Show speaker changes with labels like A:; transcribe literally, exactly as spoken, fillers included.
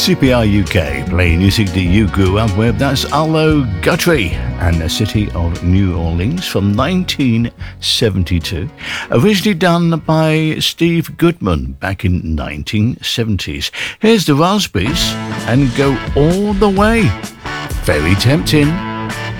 A: C P R U K, playing music that you grew up with. That's Arlo Guthrie and the City of New Orleans from nineteen seventy-two. Originally done by Steve Goodman back in nineteen seventies. Here's the Raspberries and Go All the Way. Very tempting.